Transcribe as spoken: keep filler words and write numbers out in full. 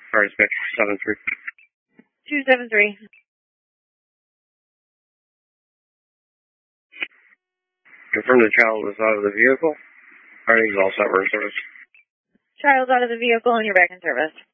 Fire dispatch seven three. two seven three. Confirm the child was out of the vehicle. Everything's all set. We're in service. Child's out of the vehicle and you're back in service.